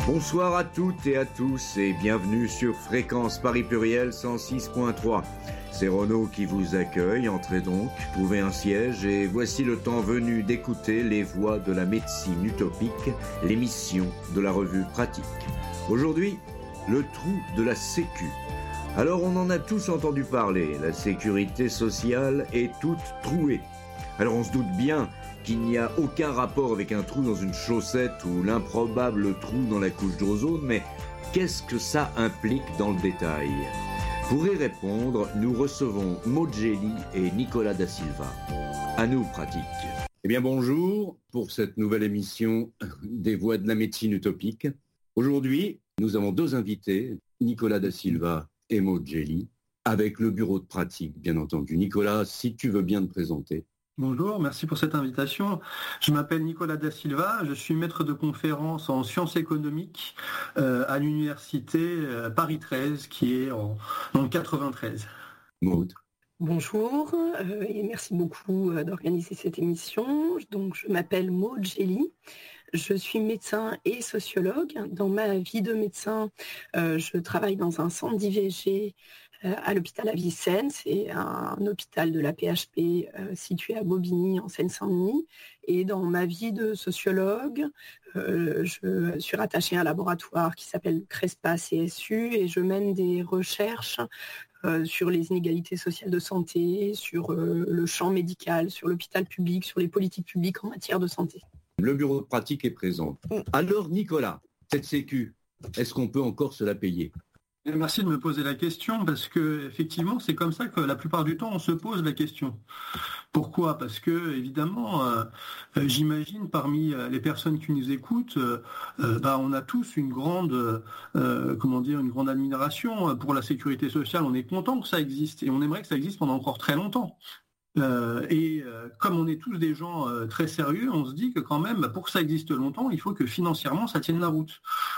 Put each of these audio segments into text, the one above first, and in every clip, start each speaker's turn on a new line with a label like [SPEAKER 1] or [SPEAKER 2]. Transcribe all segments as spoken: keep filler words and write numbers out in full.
[SPEAKER 1] Bonsoir à toutes et à tous et bienvenue sur Fréquence Paris Pluriel cent six point trois. C'est Renaud qui vous accueille, entrez donc, trouvez un siège et voici le temps venu d'écouter les voix de la médecine utopique, l'émission de la revue Pratique. Aujourd'hui, le trou de la sécu. Alors on en a tous entendu parler, la sécurité sociale est toute trouée. Alors on se doute bien qu'il n'y a aucun rapport avec un trou dans une chaussette ou l'improbable trou dans la couche d'ozone, mais qu'est-ce que ça implique dans le détail ? Pour y répondre, nous recevons Maud Gély et Nicolas Da Silva. À nous, Pratique. Eh bien bonjour pour cette nouvelle émission des Voix de la médecine utopique. Aujourd'hui, nous avons deux invités, Nicolas Da Silva et Maud Gély, avec le bureau de Pratique, bien entendu. Nicolas, si tu veux bien te présenter.
[SPEAKER 2] Bonjour, merci pour cette invitation. Je m'appelle Nicolas Da Silva, je suis maître de conférence en sciences économiques euh, à l'université euh, Paris treize, qui est en, en quatre-vingt-treize.
[SPEAKER 1] Maud.
[SPEAKER 3] Bonjour euh, et merci beaucoup euh, d'organiser cette émission. Donc, je m'appelle Maud Gély. Je suis médecin et sociologue. Dans ma vie de médecin, euh, je travaille dans un centre d'I V G euh, à l'hôpital Avicenne. C'est un, un hôpital de la P H P euh, situé à Bobigny, en Seine-Saint-Denis. Et dans ma vie de sociologue, euh, je suis rattachée à un laboratoire qui s'appelle CRESPA C S U et je mène des recherches euh, sur les inégalités sociales de santé, sur euh, le champ médical, sur l'hôpital public, sur les politiques publiques en matière de santé.
[SPEAKER 1] Le bureau de Pratique est présent. Alors Nicolas, cette sécu, est-ce qu'on peut encore se la payer ?
[SPEAKER 2] Merci de me poser la question parce que effectivement c'est comme ça que la plupart du temps on se pose la question. Pourquoi ? Parce que évidemment, euh, euh, j'imagine parmi euh, les personnes qui nous écoutent, euh, euh, bah, on a tous une grande, euh, comment dire, une grande admiration pour la sécurité sociale. On est content que ça existe et on aimerait que ça existe pendant encore très longtemps. Euh, et euh, comme on est tous des gens euh, très sérieux, on se dit que quand même, pour que ça existe longtemps, il faut que financièrement ça tienne la route.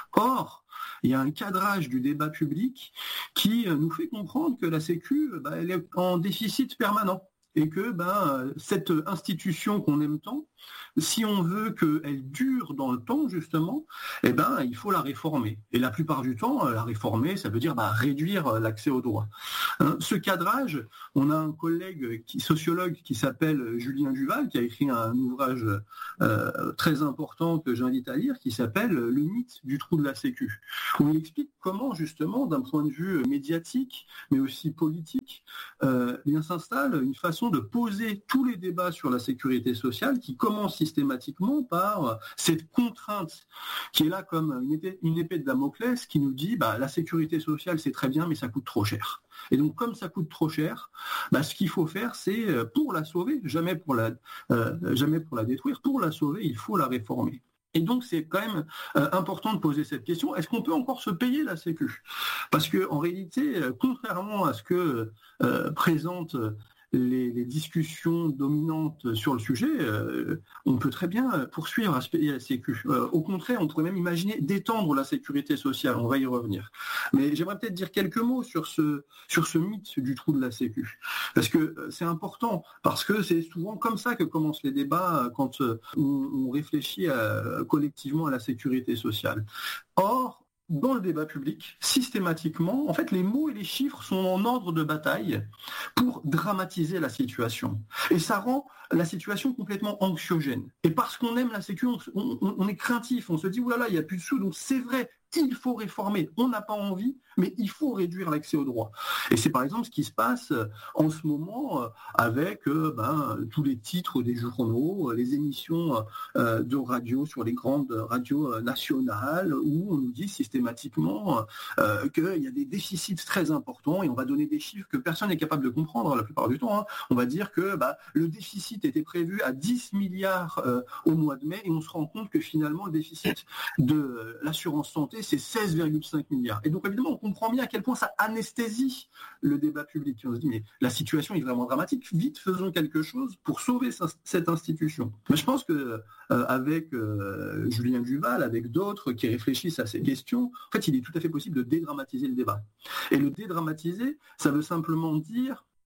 [SPEAKER 2] Or, il y a un cadrage du débat public qui euh, nous fait comprendre que la Sécu, bah, elle est en déficit permanent. Et que ben, cette institution qu'on aime tant, si on veut qu'elle dure dans le temps, justement, eh ben, il faut la réformer. Et la plupart du temps, la réformer, ça veut dire bah, réduire l'accès aux droits. Hein, ce cadrage, on a un collègue qui, sociologue qui s'appelle Julien Duval, qui a écrit un ouvrage euh, très important que j'invite à lire, qui s'appelle « Le mythe du trou de la Sécu », où il explique comment, justement, d'un point de vue médiatique, mais aussi politique, euh, bien s'installe une façon de poser tous les débats sur la sécurité sociale qui commencent systématiquement par cette contrainte qui est là comme une épée, une épée de Damoclès qui nous dit bah, la sécurité sociale c'est très bien mais ça coûte trop cher. Et donc comme ça coûte trop cher, bah, ce qu'il faut faire c'est pour la sauver, jamais pour la, euh, jamais pour la détruire, pour la sauver il faut la réformer. Et donc, c'est quand même euh, important de poser cette question. Est-ce qu'on peut encore se payer la Sécu ? Parce qu'en réalité, euh, contrairement à ce que euh, présente Les, les discussions dominantes sur le sujet, euh, on peut très bien poursuivre à se payer la Sécu. Euh, au contraire, on pourrait même imaginer d'étendre la sécurité sociale, on va y revenir. Mais j'aimerais peut-être dire quelques mots sur ce, sur ce mythe du trou de la Sécu. Parce que c'est important, parce que c'est souvent comme ça que commencent les débats quand on, on réfléchit à, collectivement à la sécurité sociale. Or, dans le débat public, systématiquement, en fait, les mots et les chiffres sont en ordre de bataille pour dramatiser la situation. Et ça rend la situation complètement anxiogène. Et parce qu'on aime la sécu, on, on, on est craintif, on se dit « oulala, il n'y a plus de sous », donc c'est vrai, il faut réformer. On n'a pas envie, mais il faut réduire l'accès aux droits. Et c'est par exemple ce qui se passe en ce moment avec ben, tous les titres des journaux, les émissions euh, de radio sur les grandes radios nationales où on nous dit systématiquement euh, qu'il y a des déficits très importants et on va donner des chiffres que personne n'est capable de comprendre la plupart du temps. Hein. On va dire que bah, le déficit était prévu à dix milliards euh, au mois de mai et on se rend compte que finalement le déficit de l'assurance santé c'est seize virgule cinq milliards. Et donc évidemment, on comprend bien à quel point ça anesthésie le débat public. Et on se dit, mais la situation est vraiment dramatique, vite faisons quelque chose pour sauver sa, cette institution. Mais je pense que euh, avec euh, Julien Duval, avec d'autres qui réfléchissent à ces questions, en fait, il est tout à fait possible de dédramatiser le débat. Et le dédramatiser, ça veut simplement dire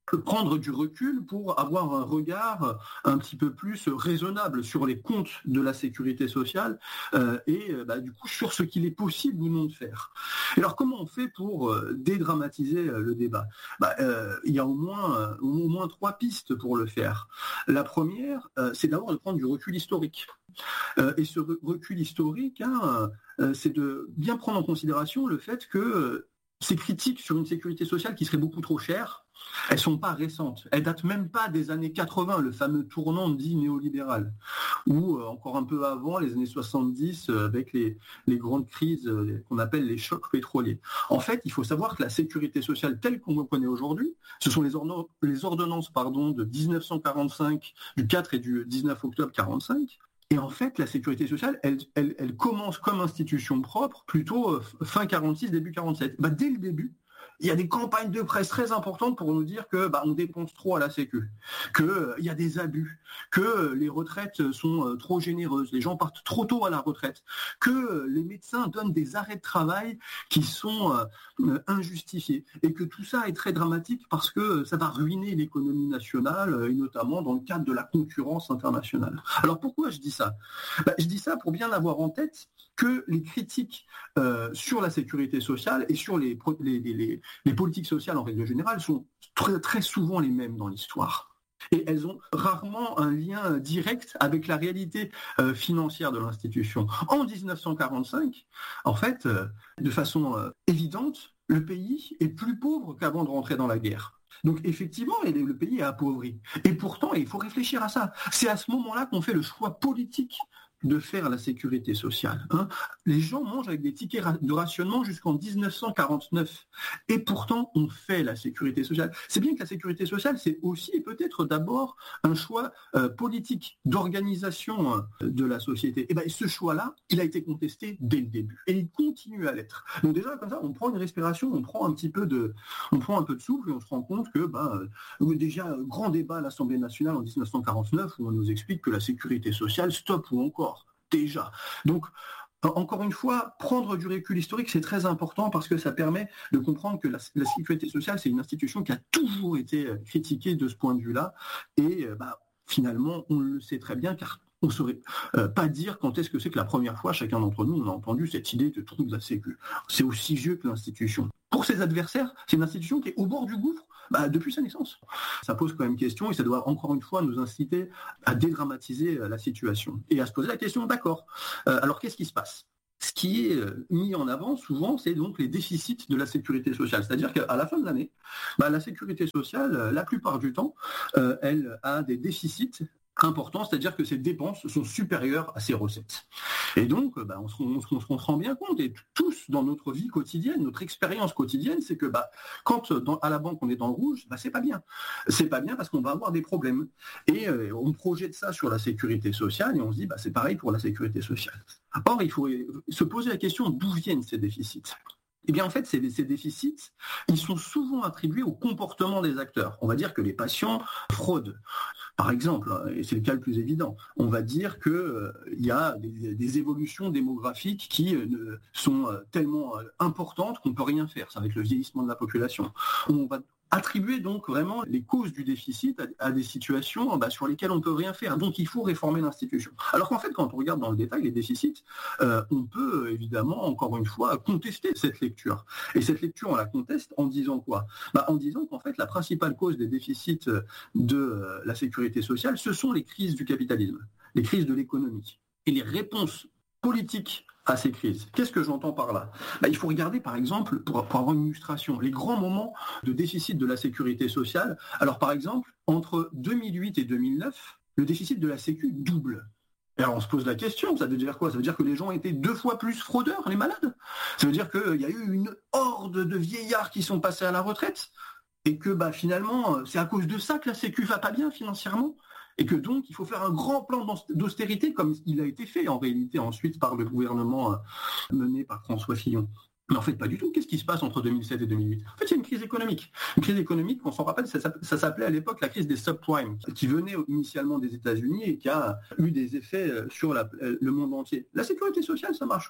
[SPEAKER 2] prendre du recul pour avoir un regard un petit peu plus raisonnable sur les comptes de la sécurité sociale euh, et bah, du coup sur ce qu'il est possible ou non de faire. Et alors comment on fait pour euh, dédramatiser euh, le débat ? bah, euh, Il y a au moins, euh, au moins trois pistes pour le faire. La première, euh, c'est d'abord de prendre du recul historique. Euh, et ce re- recul historique, hein, euh, c'est de bien prendre en considération le fait que euh, ces critiques sur une sécurité sociale qui serait beaucoup trop chère, elles ne sont pas récentes. Elles datent même pas des années quatre-vingts, le fameux tournant dit néolibéral, ou euh, encore un peu avant, les années soixante-dix, euh, avec les, les grandes crises euh, qu'on appelle les chocs pétroliers. En fait, il faut savoir que la sécurité sociale telle qu'on le connaît aujourd'hui, ce sont les, ordon- les ordonnances pardon, de dix-neuf cent quarante-cinq, du quatre et du dix-neuf octobre quarante-cinq. Et en fait, la sécurité sociale, elle, elle, elle commence comme institution propre, plutôt euh, fin quarante-six, début quarante-sept. Bah, dès le début, il y a des campagnes de presse très importantes pour nous dire que bah, on dépense trop à la Sécu, qu'il euh, y a des abus, que euh, les retraites sont euh, trop généreuses, les gens partent trop tôt à la retraite, que euh, les médecins donnent des arrêts de travail qui sont euh, euh, injustifiés, et que tout ça est très dramatique parce que euh, ça va ruiner l'économie nationale, euh, et notamment dans le cadre de la concurrence internationale. Alors pourquoi je dis ça ? bah, Je dis ça pour bien avoir en tête que les critiques euh, sur la sécurité sociale et sur les, les, les, les politiques sociales en règle générale sont très, très souvent les mêmes dans l'histoire. Et elles ont rarement un lien direct avec la réalité euh, financière de l'institution. En dix-neuf cent quarante-cinq, en fait, euh, de façon euh, évidente, le pays est plus pauvre qu'avant de rentrer dans la guerre. Donc effectivement, le pays est appauvri. Et pourtant, il faut réfléchir à ça. C'est à ce moment-là qu'on fait le choix politique de faire la sécurité sociale. Hein. Les gens mangent avec des tickets de rationnement jusqu'en dix-neuf cent quarante-neuf. Et pourtant, on fait la sécurité sociale. C'est bien que la sécurité sociale, c'est aussi et peut-être d'abord un choix euh, politique d'organisation euh, de la société. Et bien, ce choix-là, il a été contesté dès le début. Et il continue à l'être. Donc déjà, comme ça, on prend une respiration, on prend un petit peu de, on prend un peu de souffle et on se rend compte que, ben, euh, déjà, grand débat à l'Assemblée nationale en dix-neuf cent quarante-neuf où on nous explique que la sécurité sociale, stop ou encore. Déjà. Donc, encore une fois, prendre du recul historique, c'est très important parce que ça permet de comprendre que la, la sécurité sociale, c'est une institution qui a toujours été critiquée de ce point de vue-là. Et bah, finalement, on le sait très bien car on ne saurait euh, pas dire quand est-ce que c'est que la première fois, chacun d'entre nous, on a entendu cette idée de trou de la Sécu. C'est aussi vieux que l'institution. Pour ses adversaires, c'est une institution qui est au bord du gouffre bah, depuis sa naissance. Ça pose quand même question et ça doit encore une fois nous inciter à dédramatiser la situation et à se poser la question, d'accord, euh, alors qu'est-ce qui se passe ? Ce qui est mis en avant souvent, c'est donc les déficits de la sécurité sociale. C'est-à-dire qu'à la fin de l'année, bah, la sécurité sociale, la plupart du temps, euh, elle a des déficits important, c'est-à-dire que ses dépenses sont supérieures à ses recettes. Et donc, bah, on, se, on, se, on se rend bien compte, et tous dans notre vie quotidienne, notre expérience quotidienne, c'est que bah, quand dans, à la banque on est dans le rouge, bah, c'est pas bien. C'est pas bien parce qu'on va avoir des problèmes. Et euh, on projette ça sur la sécurité sociale et on se dit, bah, c'est pareil pour la sécurité sociale. Or, il faut se poser la question d'où viennent ces déficits. Eh bien, en fait, ces, ces déficits, ils sont souvent attribués au comportement des acteurs. On va dire que les patients fraudent. Par exemple, et c'est le cas le plus évident, on va dire qu'il euh, y a des, des évolutions démographiques qui euh, sont euh, tellement euh, importantes qu'on ne peut rien faire. Ça va être le vieillissement de la population. On va attribuer donc vraiment les causes du déficit à, à des situations bah, sur lesquelles on ne peut rien faire. Donc il faut réformer l'institution. Alors qu'en fait, quand on regarde dans le détail les déficits, euh, on peut évidemment, encore une fois, contester cette lecture. Et cette lecture, on la conteste en disant quoi ? bah, En disant qu'en fait, la principale cause des déficits de euh, la sécurité sociale, ce sont les crises du capitalisme, les crises de l'économie. Et les réponses politiques à ces crises. Qu'est-ce que j'entends par là ? bah, Il faut regarder, par exemple, pour, pour avoir une illustration, les grands moments de déficit de la sécurité sociale. Alors, par exemple, entre deux mille huit et deux mille neuf, le déficit de la Sécu double. Et alors, on se pose la question, ça veut dire quoi ? Ça veut dire que les gens étaient deux fois plus fraudeurs, les malades ? Ça veut dire qu'il y a eu une horde de vieillards qui sont passés à la retraite ? Et que bah, finalement, c'est à cause de ça que la Sécu va pas bien financièrement ? Et que donc, il faut faire un grand plan d'austérité, comme il a été fait en réalité ensuite par le gouvernement mené par François Fillon. Mais en fait, pas du tout. Qu'est-ce qui se passe entre deux mille sept et deux mille huit ? En fait, il y a une crise économique. Une crise économique, on s'en rappelle, ça, ça s'appelait à l'époque la crise des subprimes, qui venait initialement des États-Unis et qui a eu des effets sur la, le monde entier. La sécurité sociale, ça marche comment ?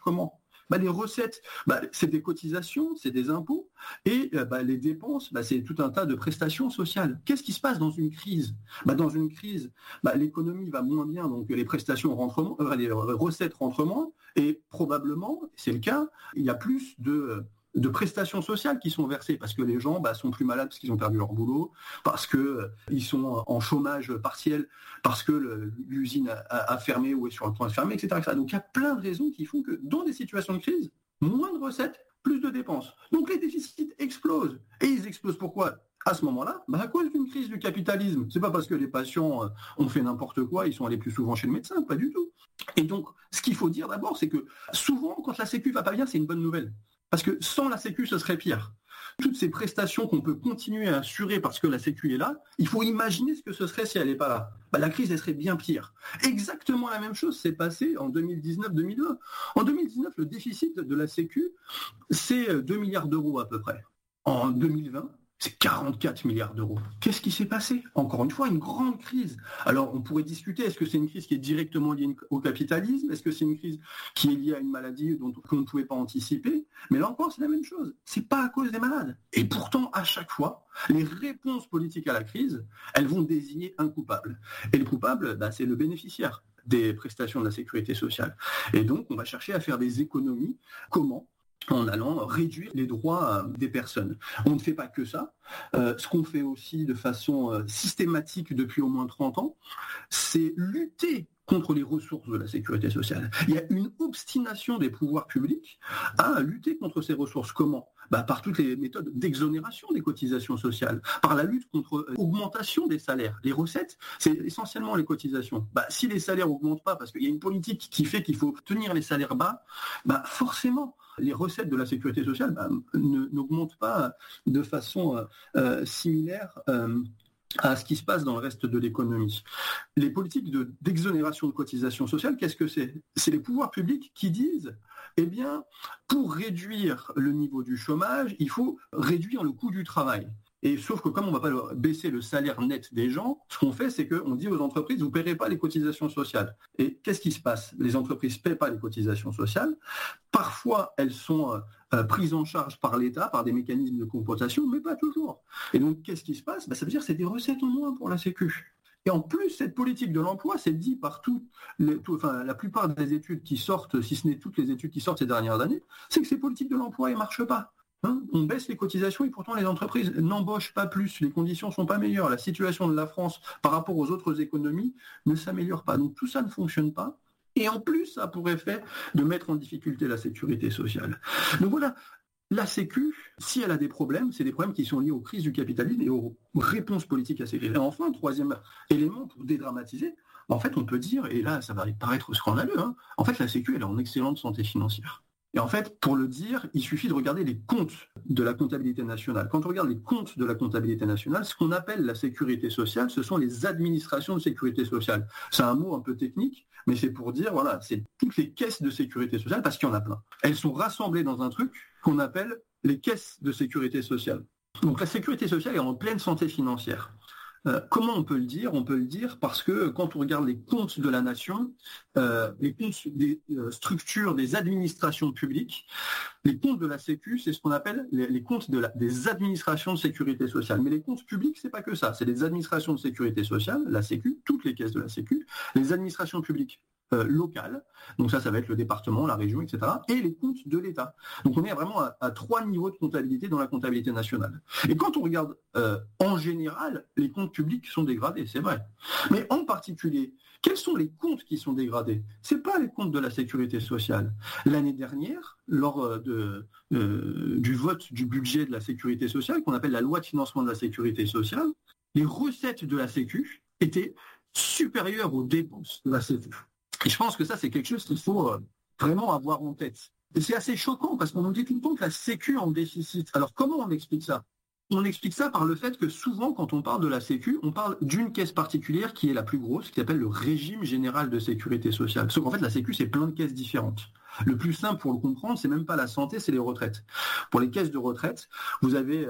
[SPEAKER 2] bah, les recettes, bah, c'est des cotisations, c'est des impôts, et euh, bah, les dépenses, bah, c'est tout un tas de prestations sociales. Qu'est-ce qui se passe dans une crise ? Bah, dans une crise, bah, l'économie va moins bien, donc les prestations rentrent moins, euh, les recettes rentrent moins, et probablement, c'est le cas, il y a plus de... de prestations sociales qui sont versées parce que les gens bah, sont plus malades parce qu'ils ont perdu leur boulot, parce qu'ils euh, sont en chômage partiel, parce que le, l'usine a, a fermé ou est sur le point de fermer, et cetera, et cetera. Donc il y a plein de raisons qui font que dans des situations de crise, moins de recettes, plus de dépenses. Donc les déficits explosent. Et ils explosent pourquoi ? À ce moment-là, bah, à cause d'une crise du capitalisme. C'est pas parce que les patients euh, ont fait n'importe quoi, ils sont allés plus souvent chez le médecin, pas du tout. Et donc, ce qu'il faut dire d'abord, c'est que souvent, quand la Sécu va pas bien, c'est une bonne nouvelle. Parce que sans la Sécu, ce serait pire. Toutes ces prestations qu'on peut continuer à assurer parce que la Sécu est là, il faut imaginer ce que ce serait si elle n'est pas là. Bah, la crise, elle serait bien pire. Exactement la même chose s'est passée en deux mille dix-neuf deux mille vingt. En deux mille dix-neuf, le déficit de la Sécu, c'est deux milliards d'euros à peu près. En deux mille vingt, c'est quarante-quatre milliards d'euros. Qu'est-ce qui s'est passé ? Encore une fois, une grande crise. Alors, on pourrait discuter, est-ce que c'est une crise qui est directement liée au capitalisme ? Est-ce que c'est une crise qui est liée à une maladie dont on ne pouvait pas anticiper ? Mais là encore, c'est la même chose. C'est pas à cause des malades. Et pourtant, à chaque fois, les réponses politiques à la crise, elles vont désigner un coupable. Et le coupable, bah, c'est le bénéficiaire des prestations de la sécurité sociale. Et donc, on va chercher à faire des économies. Comment ? En allant réduire les droits des personnes. On ne fait pas que ça. Euh, ce qu'on fait aussi de façon euh, systématique depuis au moins trente ans, c'est lutter contre les ressources de la sécurité sociale. Il y a une obstination des pouvoirs publics à lutter contre ces ressources. Comment ? Bah, par toutes les méthodes d'exonération des cotisations sociales, par la lutte contre l'augmentation des salaires. Les recettes, c'est essentiellement les cotisations. Bah, si les salaires n'augmentent pas, parce qu'il y a une politique qui fait qu'il faut tenir les salaires bas, bah, forcément, les recettes de la sécurité sociale bah, ne, n'augmentent pas de façon euh, similaire euh, à ce qui se passe dans le reste de l'économie. Les politiques de, d'exonération de cotisations sociales, qu'est-ce que c'est ? C'est les pouvoirs publics qui disent, eh bien, pour réduire le niveau du chômage, il faut réduire le coût du travail. Et sauf que comme on ne va pas baisser le salaire net des gens, ce qu'on fait, c'est qu'on dit aux entreprises, vous ne paierez pas les cotisations sociales. Et qu'est-ce qui se passe ? Les entreprises ne paient pas les cotisations sociales. Parfois, elles sont euh, prises en charge par l'État, par des mécanismes de compensation, mais pas toujours. Et donc, qu'est-ce qui se passe ? Ben, ça veut dire que c'est des recettes en moins pour la Sécu. Et en plus, cette politique de l'emploi, c'est dit par tout, les, tout, enfin, la plupart des études qui sortent, si ce n'est toutes les études qui sortent ces dernières années, c'est que ces politiques de l'emploi, elles ne marchent pas. Hein, on baisse les cotisations et pourtant les entreprises n'embauchent pas plus, les conditions ne sont pas meilleures, la situation de la France par rapport aux autres économies ne s'améliore pas. Donc tout ça ne fonctionne pas et en plus ça a pour effet de mettre en difficulté la sécurité sociale. Donc voilà, la Sécu, si elle a des problèmes, c'est des problèmes qui sont liés aux crises du capitalisme et aux réponses politiques à ces crises. Et enfin, troisième élément pour dédramatiser, en fait on peut dire, et là ça va paraître scandaleux, hein, en fait la Sécu elle est en excellente santé financière. Et en fait, pour le dire, il suffit de regarder les comptes de la comptabilité nationale. Quand on regarde les comptes de la comptabilité nationale, ce qu'on appelle la sécurité sociale, ce sont les administrations de sécurité sociale. C'est un mot un peu technique, mais c'est pour dire, voilà, c'est toutes les caisses de sécurité sociale, parce qu'il y en a plein. Elles sont rassemblées dans un truc qu'on appelle les caisses de sécurité sociale. Donc la sécurité sociale est en pleine santé financière. Euh, comment on peut le dire ? On peut le dire parce que quand on regarde les comptes de la nation, euh, les comptes des euh, structures, des administrations publiques, les comptes de la Sécu, c'est ce qu'on appelle les, les comptes de la, des administrations de sécurité sociale. Mais les comptes publics, c'est pas que ça. C'est les administrations de sécurité sociale, la Sécu, toutes les caisses de la Sécu, les administrations publiques euh, locales, donc ça, ça va être le département, la région, et cetera, et les comptes de l'État. Donc on est vraiment à, à trois niveaux de comptabilité dans la comptabilité nationale. Et quand on regarde euh, en général, les comptes publics sont dégradés, c'est vrai. Mais en particulier, quels sont les comptes qui sont dégradés ? C'est pas les comptes de la sécurité sociale. L'année dernière, lors de, euh, du vote du budget de la sécurité sociale, qu'on appelle la loi de financement de la sécurité sociale, les recettes de la Sécu étaient supérieures aux dépenses de la Sécu. Et je pense que ça, c'est quelque chose qu'il faut vraiment avoir en tête. Et c'est assez choquant parce qu'on nous dit tout le temps que la Sécu est en déficit. Alors comment on explique ça ? On explique ça par le fait que souvent, quand on parle de la Sécu, on parle d'une caisse particulière qui est la plus grosse, qui s'appelle le régime général de sécurité sociale. Sauf qu'en fait, la Sécu, c'est plein de caisses différentes. Le plus simple pour le comprendre, c'est même pas la santé, c'est les retraites. Pour les caisses de retraite, vous avez euh,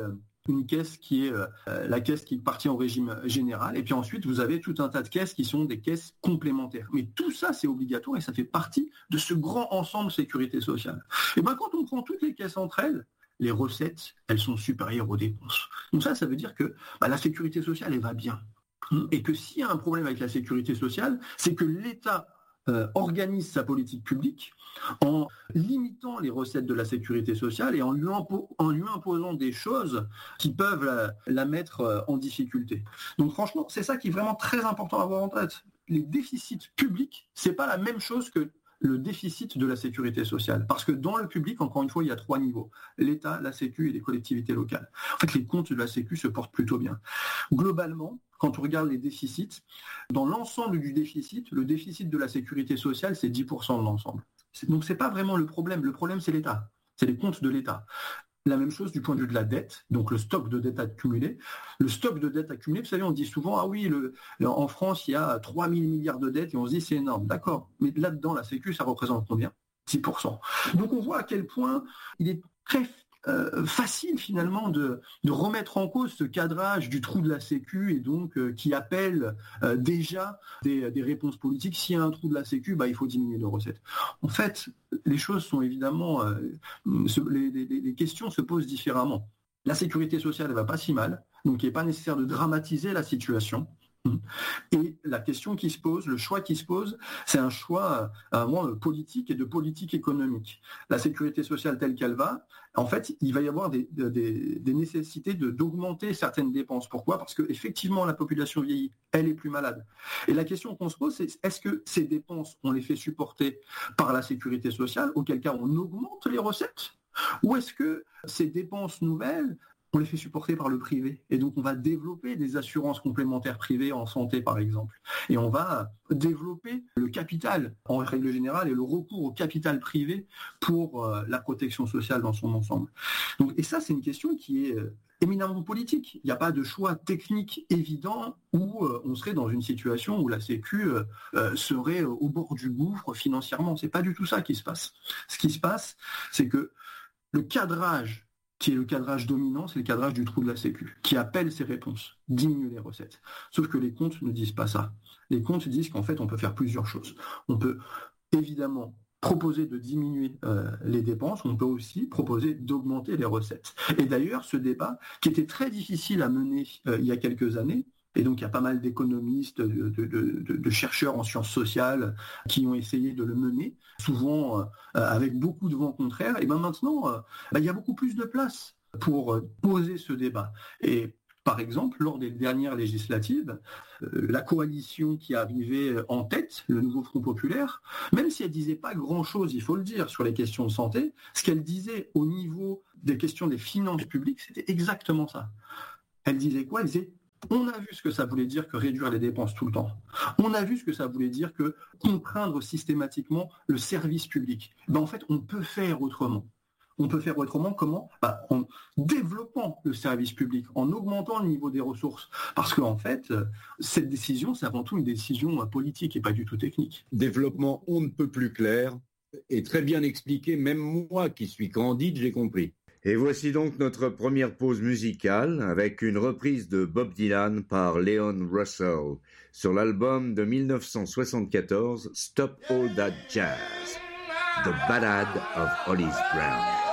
[SPEAKER 2] une caisse qui est euh, la caisse qui appartient au régime général, et puis ensuite vous avez tout un tas de caisses qui sont des caisses complémentaires. Mais tout ça c'est obligatoire et ça fait partie de ce grand ensemble sécurité sociale. Et bien quand on prend toutes les caisses entre elles, les recettes, elles sont supérieures aux dépenses. Donc ça, ça veut dire que bah, la sécurité sociale, elle va bien. Et que s'il y a un problème avec la sécurité sociale, c'est que l'État euh, organise sa politique publique en limitant les recettes de la sécurité sociale et en lui, impo- en lui imposant des choses qui peuvent la, la mettre euh, en difficulté. Donc franchement, c'est ça qui est vraiment très important à avoir en tête. Les déficits publics, c'est pas la même chose que le déficit de la sécurité sociale. Parce que dans le public, encore une fois, il y a trois niveaux. L'État, la Sécu et les collectivités locales. En fait, les comptes de la Sécu se portent plutôt bien. Globalement, quand on regarde les déficits, dans l'ensemble du déficit, le déficit de la sécurité sociale, c'est dix pour cent de l'ensemble. Donc, ce n'est pas vraiment le problème. Le problème, c'est l'État. C'est les comptes de l'État. La même chose du point de vue de la dette, donc le stock de dette accumulé. Le stock de dette accumulé, vous savez, on dit souvent, ah oui, le, en France, il y a trois mille milliards de dettes, et on se dit, c'est énorme. D'accord, mais là-dedans, la Sécu, ça représente combien ? dix pour cent. Donc on voit à quel point il est très euh, facile, finalement, de, de remettre en cause ce cadrage du trou de la Sécu, et donc euh, qui appelle euh, déjà des, des réponses politiques. S'il y a un trou de la Sécu, bah, il faut diminuer les recettes. En fait, les choses sont évidemment... Euh, les, les, les questions se posent différemment. La sécurité sociale ne va pas si mal, donc il n'est pas nécessaire de dramatiser la situation. Et la question qui se pose, le choix qui se pose, c'est un choix euh, politique et de politique économique. La sécurité sociale telle qu'elle va, en fait, il va y avoir des, des, des nécessités de, d'augmenter certaines dépenses. Pourquoi ? Parce qu'effectivement, la population vieillit, elle est plus malade. Et la question qu'on se pose, c'est est-ce que ces dépenses, on les fait supporter par la sécurité sociale, auquel cas on augmente les recettes ? Ou est-ce que ces dépenses nouvelles, on les fait supporter par le privé. Et donc, on va développer des assurances complémentaires privées en santé, par exemple. Et on va développer le capital, en règle générale, et le recours au capital privé pour euh, la protection sociale dans son ensemble. Donc, et ça, c'est une question qui est euh, éminemment politique. Il n'y a pas de choix technique évident où euh, on serait dans une situation où la Sécu euh, euh, serait euh, au bord du gouffre financièrement. C'est pas du tout ça qui se passe. Ce qui se passe, c'est que le cadrage qui est le cadrage dominant, c'est le cadrage du trou de la Sécu, qui appelle ces réponses, diminuer les recettes. Sauf que les comptes ne disent pas ça. Les comptes disent qu'en fait, on peut faire plusieurs choses. On peut évidemment proposer de diminuer euh, les dépenses, on peut aussi proposer d'augmenter les recettes. Et d'ailleurs, ce débat, qui était très difficile à mener euh, il y a quelques années, et donc il y a pas mal d'économistes, de, de, de, de chercheurs en sciences sociales qui ont essayé de le mener, souvent euh, avec beaucoup de vent contraire. Et bien maintenant, euh, ben, il y a beaucoup plus de place pour euh, poser ce débat. Et par exemple, lors des dernières législatives, euh, la coalition qui arrivait en tête, le nouveau Front populaire, même si elle ne disait pas grand-chose, il faut le dire, sur les questions de santé, ce qu'elle disait au niveau des questions des finances publiques, c'était exactement ça. Elle disait quoi ? Elle disait on a vu ce que ça voulait dire que réduire les dépenses tout le temps. On a vu ce que ça voulait dire que contraindre systématiquement le service public. Ben en fait, on peut faire autrement. On peut faire autrement comment ? Ben, en développant le service public, en augmentant le niveau des ressources. Parce qu'en fait, cette décision, c'est avant tout une décision politique et pas du tout technique.
[SPEAKER 1] Développement on ne peut plus clair et très bien expliqué. Même moi qui suis candide, j'ai compris. Et voici donc notre première pause musicale avec une reprise de Bob Dylan par Leon Russell sur l'album de dix-neuf cent soixante-quatorze Stop All That Jazz, The Ballad of Hollis Brown.